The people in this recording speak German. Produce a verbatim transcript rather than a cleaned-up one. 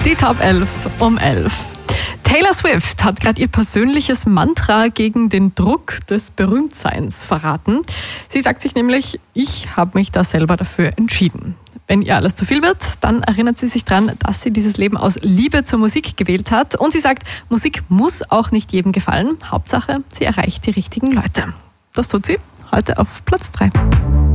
Die Top elf um elf. Taylor Swift hat gerade ihr persönliches Mantra gegen den Druck des Berühmtseins verraten. Sie sagt sich nämlich, ich habe mich da selber dafür entschieden. Wenn ihr alles zu viel wird, dann erinnert sie sich daran, dass sie dieses Leben aus Liebe zur Musik gewählt hat. Und sie sagt, Musik muss auch nicht jedem gefallen. Hauptsache, sie erreicht die richtigen Leute. Das tut sie heute auf Platz drei.